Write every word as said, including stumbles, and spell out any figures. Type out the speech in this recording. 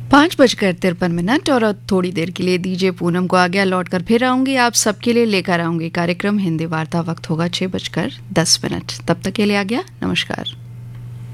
पाँच बजकर तिरपन मिनट और अब थोड़ी देर के लिए दीजिए पूनम को आज्ञा। लौट कर फिर आऊंगी, आप सबके लिए लेकर आऊंगी कार्यक्रम हिंदी वार्ता। वक्त होगा छः बजकर दस मिनट। तब तक के लिए आज्ञा, नमस्कार।